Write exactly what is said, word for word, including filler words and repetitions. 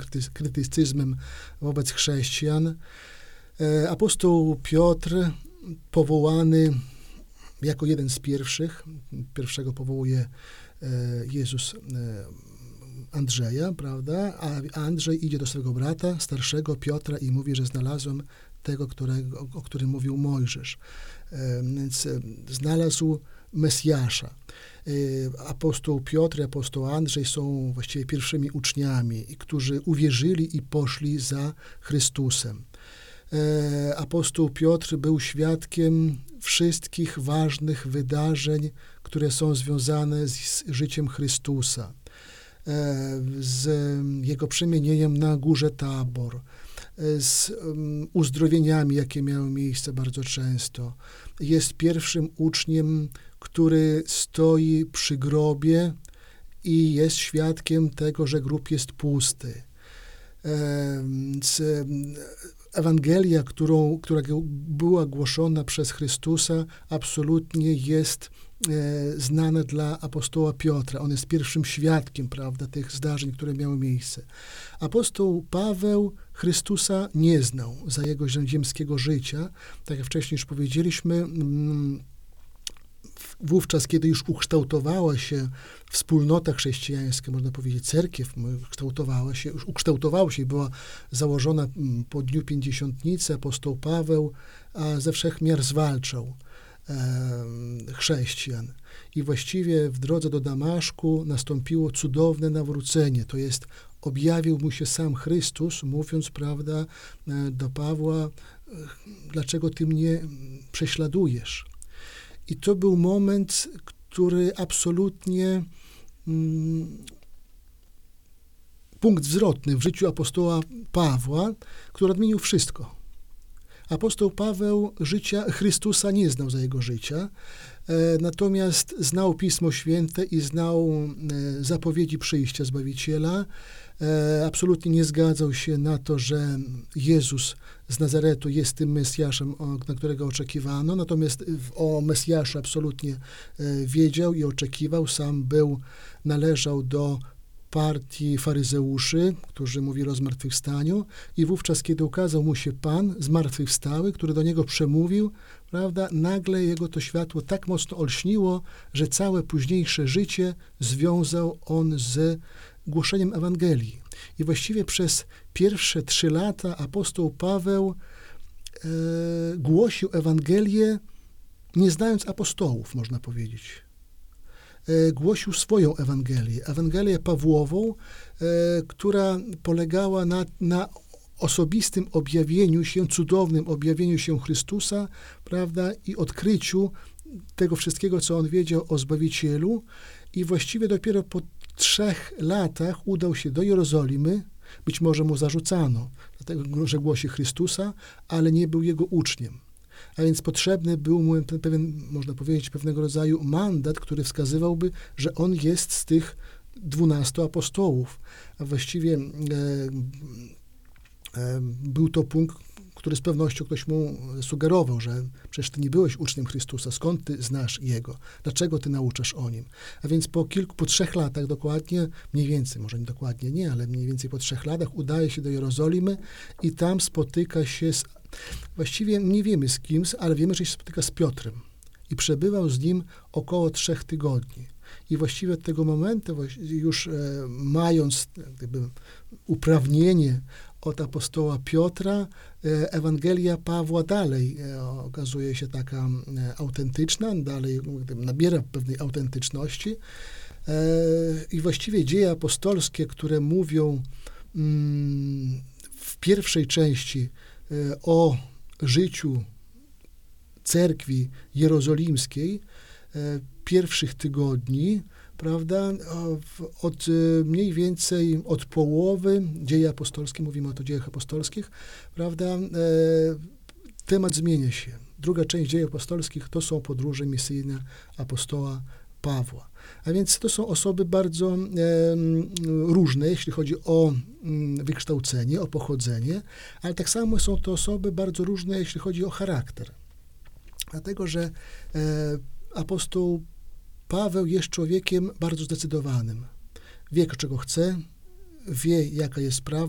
krytycyzmem wobec chrześcijan. Apostoł Piotr, powołany jako jeden z pierwszych, pierwszego powołuje Jezus Andrzeja, prawda? A Andrzej idzie do swego brata, starszego Piotra i mówi, że znalazłem tego, którego, o którym mówił Mojżesz. Więc znalazł Mesjasza. Apostoł Piotr i apostoł Andrzej są właściwie pierwszymi uczniami, którzy uwierzyli i poszli za Chrystusem. Apostoł Piotr był świadkiem wszystkich ważnych wydarzeń, które są związane z życiem Chrystusa, z Jego przemienieniem na górze Tabor, z uzdrowieniami, jakie miały miejsce bardzo często. Jest pierwszym uczniem, który stoi przy grobie i jest świadkiem tego, że grób jest pusty. Ewangelia, którą, która była głoszona przez Chrystusa, absolutnie jest e, znana dla apostoła Piotra. On jest pierwszym świadkiem, prawda, tych zdarzeń, które miały miejsce. Apostoł Paweł Chrystusa nie znał za jego ziemskiego życia. Tak jak wcześniej już powiedzieliśmy, mm, wówczas, kiedy już ukształtowała się wspólnota chrześcijańska, można powiedzieć, cerkiew kształtowała się, już ukształtowała się i była założona po dniu Pięćdziesiątnicy, apostoł Paweł a ze wszech miar zwalczał e, chrześcijan. I właściwie w drodze do Damaszku nastąpiło cudowne nawrócenie, to jest objawił mu się sam Chrystus, mówiąc, prawda, do Pawła, dlaczego ty mnie prześladujesz? I to był moment, który absolutnie mm, punkt zwrotny w życiu apostoła Pawła, który odmienił wszystko. Apostoł Paweł życia Chrystusa nie znał za jego życia, e, natomiast znał Pismo Święte i znał e, zapowiedzi przyjścia Zbawiciela. E, absolutnie nie zgadzał się na to, że Jezus z Nazaretu jest tym Mesjaszem, o, na którego oczekiwano, natomiast o Mesjaszu absolutnie e, wiedział i oczekiwał. Sam był, należał do partii faryzeuszy, którzy mówili o zmartwychwstaniu, i wówczas, kiedy ukazał mu się Pan zmartwychwstały, który do niego przemówił, prawda, nagle jego to światło tak mocno olśniło, że całe późniejsze życie związał on z głoszeniem Ewangelii. I właściwie przez pierwsze trzy lata apostoł Paweł e, głosił Ewangelię, nie znając apostołów, można powiedzieć. E, głosił swoją Ewangelię, Ewangelię Pawłową, e, która polegała na, na osobistym objawieniu się, cudownym objawieniu się Chrystusa, prawda, i odkryciu tego wszystkiego, co on wiedział o Zbawicielu. I właściwie dopiero po trzech latach udał się do Jerozolimy. Być może mu zarzucano, dlatego, że głosi Chrystusa, ale nie był jego uczniem. A więc potrzebny był mu ten pewien, można powiedzieć, pewnego rodzaju mandat, który wskazywałby, że on jest z tych dwunastu apostołów. A właściwie e, e, był to punkt, który z pewnością ktoś mu sugerował, że przecież ty nie byłeś uczniem Chrystusa, skąd ty znasz Jego? Dlaczego ty nauczasz o Nim? A więc po kilku, po trzech latach dokładnie, mniej więcej, może nie dokładnie nie, ale mniej więcej po trzech latach udaje się do Jerozolimy i tam spotyka się z, właściwie nie wiemy z kim, ale wiemy, że się spotyka z Piotrem i przebywał z nim około trzech tygodni. I właściwie od tego momentu, już e, mając jakby uprawnienie od apostoła Piotra, Ewangelia Pawła dalej e, okazuje się taka e, autentyczna, dalej nabiera pewnej autentyczności. E, I właściwie dzieje apostolskie, które mówią mm, w pierwszej części e, o życiu cerkwi jerozolimskiej, e, pierwszych tygodni, prawda, od mniej więcej od połowy dzieje apostolskie, mówimy o to dziejach apostolskich, prawda, e, temat zmienia się. Druga część dziejów apostolskich to są podróże misyjne apostoła Pawła. A więc to są osoby bardzo e, różne, jeśli chodzi o m, wykształcenie, o pochodzenie, ale tak samo są to osoby bardzo różne, jeśli chodzi o charakter. Dlatego, że e, apostoł Paweł jest człowiekiem bardzo zdecydowanym. Wie, czego chce, wie, jaka jest prawda,